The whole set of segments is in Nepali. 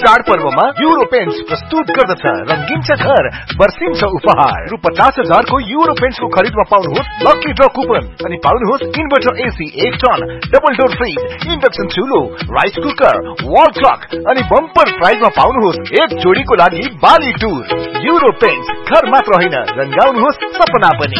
चाडपर्वमा युरो पेन्ट्स प्रस्तुत गर्दछ रंगीन छ घर बर्सिन्छ उपहार रु 50,000 को युरो पेन्ट्स को खरिदमा पाउनुहोस् लकी ड्र कुपन अनि पाउनुहोस् inverter AC 1 ton double door fridge induction चुलो rice cooker wall clock अनि बम्पर प्राइजमा पाउनुहोस् एक जोडीको लागि बाली टुर युरो पेन्ट्स घर मात्र होइन रंगाउनुहोस् सपना पनि।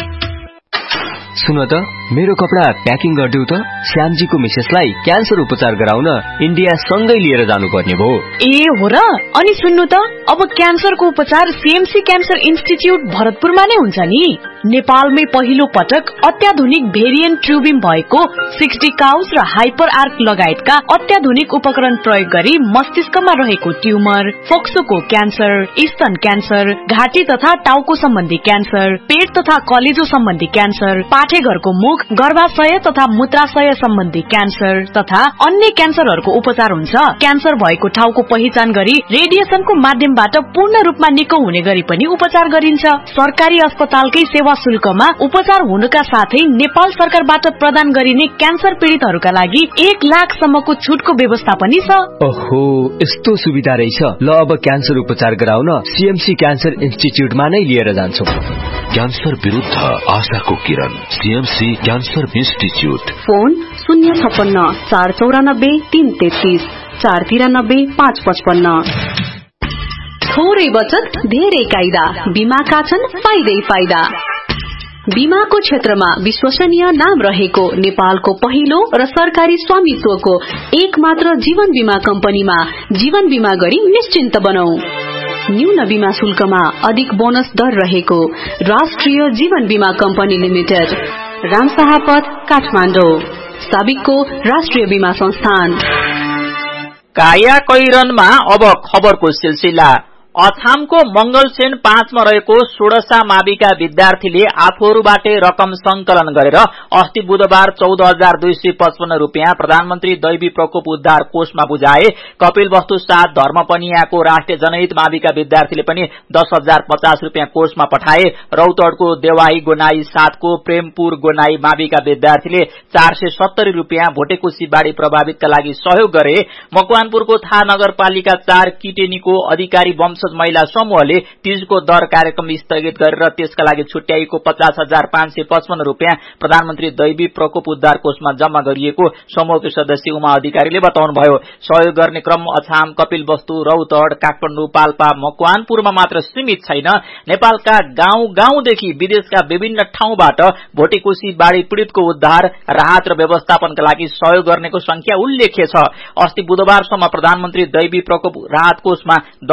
सुन त मेरो कपडा प्याकिङ गर्दिउ त श्यामजीको मिसेसलाई क्यान्सर उपचार गराउन इन्डिया सँगै लिएर जानुपर्ने भो। ए हो र? अनि सुन्नु त अब क्यान्सरको उपचार सीएमसी क्यान्सर इन्स्टिट्युट भरतपुरमा नै हुन्छ नि। नेपालमै पहिलो पटक अत्याधुनिक भेरिएन्ट ट्युबिम भएको 60 काउस र हाइपर आर्क लगायतका अत्याधुनिक उपकरण प्रयोग गरी मस्तिष्कमा रहेको ट्युमर, फोक्सोको क्यान्सर, स्तन क्यान्सर, घाँटी तथा टाउको सम्बन्धी क्यान्सर, पेट तथा कलेजो सम्बन्धी क्यान्सर, पाठेघरको मुख, गर्भाशय तथा मूत्राशय सम्बन्धी क्यान्सर तथा अन्य क्यान्सरहरूको उपचार हुन्छ। क्यान्सर भएको ठाउँको पहिचान गरी रेडिएसनको माध्यमबाट पूर्ण रूपमा निको हुने गरी पनि उपचार गरिन्छ। सरकारी अस्पतालकै सेवा शुल्कमा उपचार हुनुका साथै नेपाल सरकारबाट प्रदान गरिने क्यान्सर पीडितहरूका लागि 1 लाख सम्मको छुटको व्यवस्था पनि छ। ओहो, यस्तो सुविधा रहेछ। ल अब क्यान्सर उपचार गराउन सीएमसी क्यान्सर इन्स्टिट्युटमा नै लिएर जान्छौ। क्यान्सर विरुद्ध आशाको किरण सीएमसी क्यान्सर इन्स्टिट्युट। फोन 056 494 333 493 555। थोरै बचत धेरै कायदा, बीमाका छन् फाइदै फाइदा। बीमाको क्षेत्रमा विश्वसनीय नाम रहेको नेपालको पहिलो र सरकारी स्वामित्वको एक मात्र जीवन बीमा कम्पनीमा जीवन बीमा गरी निश्चिन्त बनौ। न्यून बीमा शुल्कमा अधिक बोनस दर रहेको राष्ट्रिय जीवन बीमा कम्पनी लिमिटेड, रामशाह पथ, काठमाडौँ। साबिकको राष्ट्रिय बीमा संस्थान। काया कैरनमा अब खबरको सिलसिला। अछामको मंगलसेन 5 मा रहेको षोडशा माविका विद्यार्थीले आफूहरूबाटै रकम संकलन गरेर अस्ति बुधबार 14,255 रुपियाँ प्रधानमन्त्री दैवी प्रकोप उद्धार कोषमा बुझाए। कपिलवस्तु साथ धर्मपनियाको राष्ट्रिय जनहित माविका विद्यार्थीले पनि 10,050 रुपियाँ कोषमा पठाए। रौतहटको देवाही गोनाई 7 को प्रेमपुर गोनाई माविका विद्यार्थीले 470 रुपियाँ भोटेकोशी बाढ़ी प्रभावितका लागि सहयोग गरे। मकवानपुरको थाहा नगरपालिका 4 किटेनीको अधिकारी वंश महिला समूहले तीजको दर कार्यक्रम स्थगित गरेर त्यसका लागि छुट्याइएको 50,555 रुपियाँ प्रधानमन्त्री दैवी प्रकोप उद्धार कोषमा जम्मा गरिएको समूहको सदस्य उमा अधिकारीले बताउनुभयो। सहयोग गर्ने क्रम अछाम, कपिलवस्तु, रौतहट, काठमाडौँ, पाल्पा, मकवानपुरमा मात्र सीमित छैन। नेपालका गाउँ गाउँदेखि विदेशका विभिन्न ठाउँबाट भोटेकोशी बाढ़ी पीड़ितको उद्धार, राहत र व्यवस्थापनका लागि सहयोग गर्नेको संख्या उल्लेख्य छ। अस्ति बुधबारसम्म प्रधानमन्त्री दैवी प्रकोप राहत कोषमा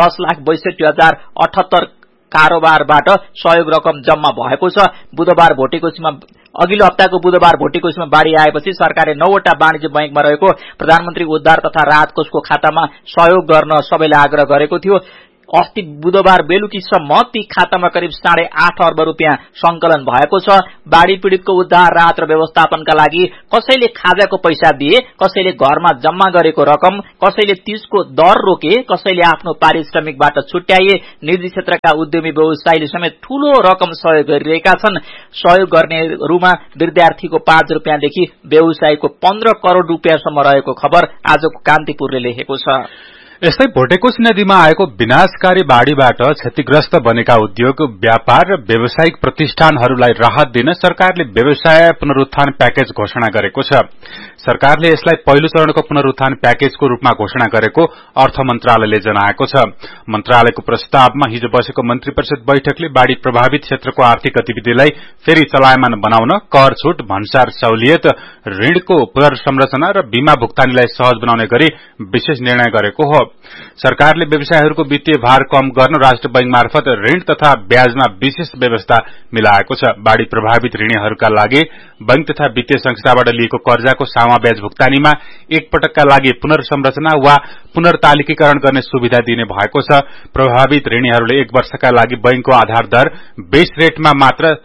10,62,078 कारोबारबाट सहयोग रकम जम्मा भएको छ। बुधबार भोटेकोशीमा अघिल्लो हप्ताको बुधबार भोटेकोशीमा बाढ़ी आएपछि सरकारले 9 वटा वाणिज्य बैंकमा रहेको प्रधानमन्त्री उद्धार तथा राहत कोषको खातामा सहयोग गर्न सबैलाई आग्रह गरेको थियो। अस्ति बुधबार बेलुकीसम्म ती खातामा करिब 8.5 अर्ब रुपियाँ संकलन भएको छ। बाढ़ी पीड़ितको उद्धार, राहत र व्यवस्थापनका लागि कसैले खाजाको पैसा दिए, कसैले घरमा जम्मा गरेको रकम, कसैले तीजको दर रोके, कसैले आफ्नो पारिश्रमिकबाट छुट्याए। निजी क्षेत्रका उद्यमी व्यवसायीले समेत ठूलो रकम सहयोग गरिरहेका छन्। सहयोग गर्नेहरूमा विद्यार्थीको 5 रुपियाँदेखि व्यवसायीको 15 करोड़ रुपियाँसम्म रहेको खबर आजको कान्तिपुरले लेखेको छ। यस्तै भोटेकोशी नदीमा आएको विनाशकारी बाढ़ीबाट क्षतिग्रस्त बनेका उद्योग, व्यापार र व्यावसायिक प्रतिष्ठानहरूलाई राहत दिन सरकारले व्यवसाय पुनरुत्थान प्याकेज घोषणा गरेको छ। सरकारले यसलाई पहिलो चरणको पुनरुत्थान प्याकेजको रूपमा घोषणा गरेको अर्थ मन्त्रालयले जनाएको छ। मन्त्रालयको प्रस्तावमा हिजो बसेको मन्त्री परिषद बैठकले बाढ़ी प्रभावित क्षेत्रको आर्थिक गतिविधिलाई फेरि चलायमान बनाउन कर छूट, भन्सार सहुलियत, ऋणको पुनर्संरचना र बीमा भुक्तानीलाई सहज बनाउने गरी विशेष निर्णय गरेको हो। सरकारले व्यवसायहरूको वित्तीय भार कम गर्न राष्ट्र बैंक मार्फत ऋण तथा ब्याजमा विशेष व्यवस्था मिलाएको छ। बाढ़ी प्रभावित ऋणीहरूका लागि बैंक तथा वित्तीय संस्थाबाट लिएको कर्जाको सामा ब्याज भुक्तानीमा एक पटकका लागि पुनर्संरचना वा पुनर्तालिकीकरण गर्ने सुविधा दिने भएको छ। प्रभावित ऋणीहरूले 1 वर्षका लागि बैंकको आधार दर बेस रेटमा मात्र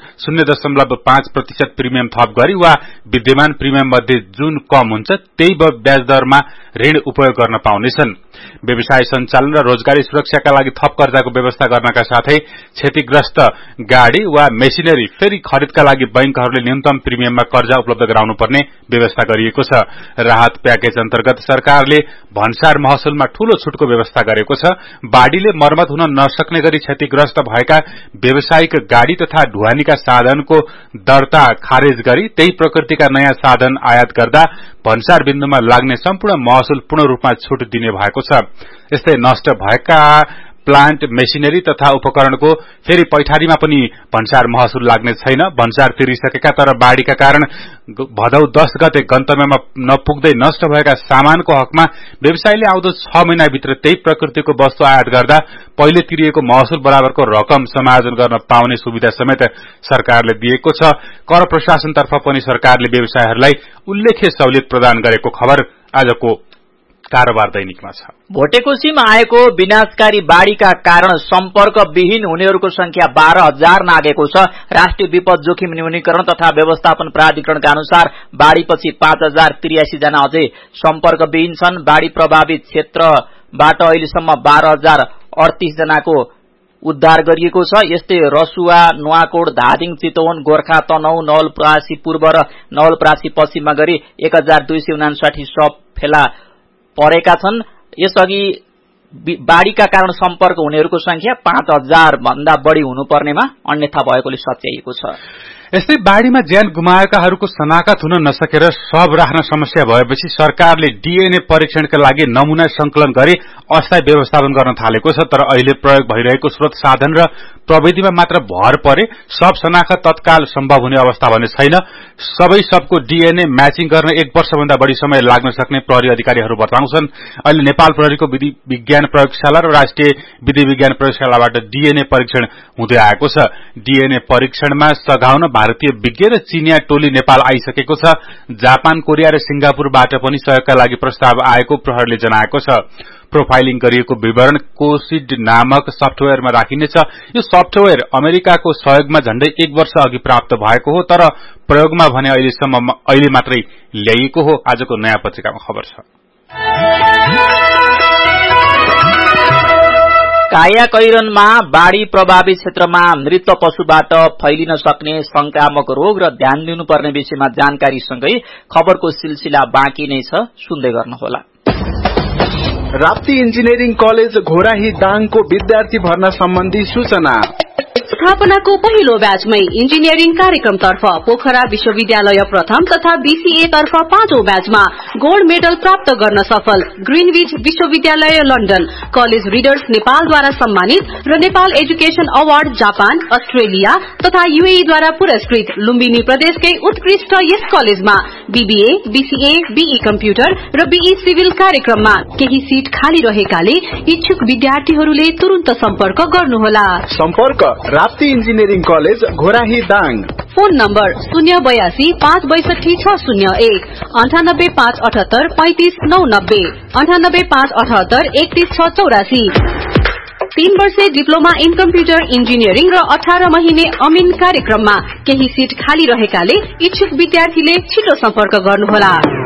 0.5% प्रिमियम थप गरी वा विद्यमान प्रिमियम मध्ये जुन कम हुन्छ त्यही ब्याज दरमा ऋण उपयोग गर्न पाउनेछन्। व्यवसाय सञ्चालन र रोजगारी सुरक्षाका लागि थप कर्जाको व्यवस्था गर्नका साथै क्षतिग्रस्त गाड़ी वा मेसिनरी फेरि खरिदका लागि बैंकहरूले न्यूनतम प्रिमियममा कर्जा उपलब्ध गराउनु पर्ने व्यवस्था गरिएको छ। राहत प्याकेज अन्तर्गत सरकारले भन्सार महसुलमा ठूलो छुटको व्यवस्था गरेको छ। बाढ़ीले मर्मत हुन नसक्ने गरी क्षतिग्रस्त भएका व्यावसायिक गाड़ी तथा ढुवानीका साधनको दर्ता खारेज गरी त्यही प्रकृतिका नयाँ साधन आयात गर्दा भन्सार बिन्दुमा लाग्ने सम्पूर्ण महसुल पूर्ण रूपमा छुट दिने भएको छ। यस्तै नष्ट भएका प्लान्ट मेसिनरी तथा उपकरणको फेरि पैठारीमा पनि भन्सार महसुल लाग्ने छैन। भन्सार तिरिसकेका तर बाढ़ीका कारण भदौ 10 गते गन्तव्यमा नपुग्दै नष्ट भएका सामानको हकमा व्यवसायीले आउँदो 6 महिनाभित्र त्यही प्रकृतिको वस्तु आयात गर्दा पहिले तिरिएको महसुल बराबरको रकम समायोजन गर्न पाउने सुविधा समेत सरकारले दिएको छ। कर प्रशासनतर्फ पनि सरकारले व्यवसायीहरूलाई उल्लेख्य सहुलियत प्रदान गरेको खबर आजको कारोबार दैनिकमा छ। भोटेकोशीमा आएको विनाशकारी बाढ़ीका कारण सम्पर्कविहीन हुनेहरूको संख्या 12,000 नागेको छ। राष्ट्रिय विपद जोखिम न्यूनीकरण तथा व्यवस्थापन प्राधिकरणका अनुसार बाढ़ीपछि 5,083 जना अझै सम्पर्कविहीन छन्। बाढ़ी प्रभावित क्षेत्रबाट अहिलेसम्म 12,038 जनाको उद्धार गरिएको छ। यस्तै रसुवा, नुवाकोट, धादिङ, चितवन, गोर्खा, तनहु, नवलपरासी पूर्व र नवलपरासी पश्चिममा गरी 1,259 शव फेला परेका छन्। यसअघि बाढ़ीका कारण सम्पर्क हुनेहरूको संख्या 5,000 भन्दा बढ़ी हुनुपर्नेमा अन्यथा भएकोले सच्याइएको छ। यस्तै बाढ़ीमा ज्यान गुमाएकाहरूको शनाखत हुन नसकेर शव राख्न समस्या भएपछि सरकारले डीएनए परीक्षणका लागि नमूना संकलन गरी अस्थायी व्यवस्थापन गर्न थालेको छ। तर अहिले प्रयोग भइरहेको स्रोत साधन र प्रविधिमा मात्र भर परे शव शनाखत तत्काल सम्भव हुने अवस्था भने छैन। सबै शवको डीएनए म्याचिङ गर्न 1 वर्षभन्दा बढ़ी समय लाग्न सक्ने प्रहरी अधिकारीहरू बताउँछन्। अहिले नेपाल प्रहरीको विधि विज्ञान प्रयोगशाला र राष्ट्रिय विधि विज्ञान प्रयोगशालाबाट डीएनए परीक्षण हुँदै आएको छ। डीएनए परीक्षणमा सघाउन भारतीय विज्ञ र चीनिया टोली नेपाल आइसकेको छ। जापान, कोरिया र सिंगापुरबाट पनि सहयोगका लागि प्रस्ताव आएको प्रहरीले जनाएको छ। प्रोफाइलिङ गरिएको विवरण कोसिड नामक सफ्टवेयरमा राखिनेछ। यो सफ्टवेयर अमेरिकाको सहयोगमा झण्डै 1 वर्ष अघि प्राप्त भएको हो, तर प्रयोगमा भने अहिले मात्रै ल्याइएको हो। आजको नयाँ पत्रिकामा खबर छ। कायाकैरनमा बाढ़ी प्रभावित क्षेत्रमा मृत पशुबाट फैलिन सक्ने संक्रामक रोग र ध्यान दिनुपर्ने विषयमा जानकारीसँगै खबरको सिलसिला बाँकी नै छ, सुन्दै गर्नुहोला। राप्ती इन्जिनियरिङ कलेज घोराही दाङको विद्यार्थी भर्ना सम्बन्धी सूचना। स्थापनाको पहिलो ब्याचमै इन्जिनियरिङ कार्यक्रमतर्फ पोखरा विश्वविद्यालय प्रथम तथा बीसीए तर्फ 5औं ब्याचमा गोल्ड मेडल प्राप्त गर्न सफल ग्रीनविच विश्वविद्यालय लन्डन, कलेज रिडर्स नेपालद्वारा सम्मानित र Nepal education award Japan, Australia तथा यूएईद्वारा पुरस्कृत लुम्बिनी प्रदेशकै उत्कृष्ट यस कलेजमा बीबीए, बीसीए, बीई कम्प्युटर र बीई सिभिल कार्यक्रममा केही सीट खाली रहेकाले इच्छुक विद्यार्थीहरूले तुरुन्त सम्पर्क गर्नुहोला। सम्पर्क Rapti engineering college Ghorahi Dang. Phone number 082 562 601 98 578 35 990 98 578 31 684। 3 वर्षे डिप्लोमा इन कम्प्युटर इन्जिनियरिङ र 18 महिने अमिन कार्यक्रममा केही सीट खाली रहेकाले इच्छुक विद्यार्थीले छिटो सम्पर्क गर्नुहोला।